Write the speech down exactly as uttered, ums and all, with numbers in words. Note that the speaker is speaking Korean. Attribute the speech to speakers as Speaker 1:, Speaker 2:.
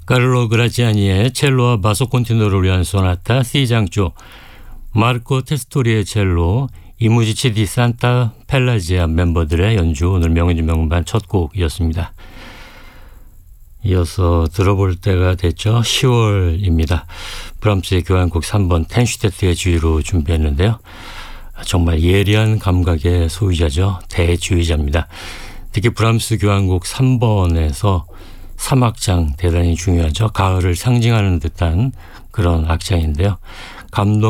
Speaker 1: 카를로 그라치아니의 첼로와 바소 콘티노를 위한 소나타 C장조, 마르코 테스토리의 첼로, 이무지치 디 산타 펠라지아 멤버들의 연주, 오늘 명연주 명반 첫 곡이었습니다. 이어서 들어볼 때가 됐죠. 시월입니다. 브람스의 교향곡 삼 번 텐슈테트의 주의로 준비했는데요. 정말 예리한 감각의 소유자죠. 대주의자입니다. 특히 브람스 교향곡 삼 번에서 삼 악장 대단히 중요하죠. 가을을 상징하는 듯한 그런 악장인데요. 감동